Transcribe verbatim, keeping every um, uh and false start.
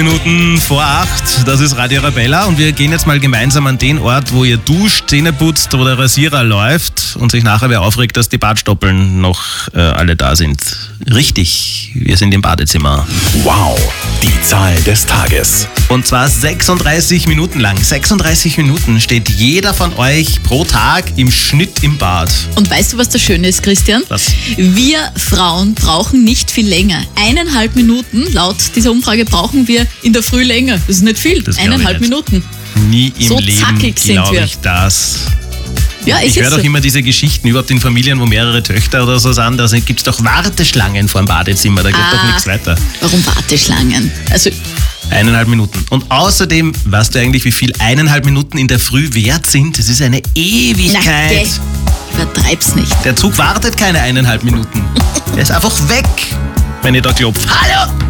Minuten vor acht, das ist Radio Arabella und wir gehen jetzt mal gemeinsam an den Ort, wo ihr duscht, Zähne putzt oder Rasierer läuft und sich nachher wer aufregt, dass die Badstoppeln noch äh, alle da sind. Richtig, wir sind im Badezimmer. Wow, die Zahl des Tages. Und zwar sechsunddreißig Minuten lang. sechsunddreißig Minuten steht jeder von euch pro Tag im Schnitt im Bad. Und weißt du, was das Schöne ist, Christian? Was? Wir Frauen brauchen nicht viel länger. Eineinhalb Minuten, laut dieser Umfrage, brauchen wir in der Früh länger. Das ist nicht viel. Das glaub ich Eineinhalb nicht. Minuten. Nie im So Leben zackig sind glaube wir. ich das. Ja, Ich ist höre jetzt doch so. immer diese Geschichten überhaupt in Familien, wo mehrere Töchter oder so sind. Da gibt es doch Warteschlangen vor dem Badezimmer, da geht Ah. doch nichts weiter. Warum Warteschlangen? Also, Eineinhalb Minuten. Und außerdem, weißt du eigentlich, wie viel eineinhalb Minuten in der Früh wert sind? Das ist eine na, Ewigkeit. geh, übertreib's nicht. Der Zug wartet keine eineinhalb Minuten. Er ist einfach weg, wenn ihr da klopft. Hallo!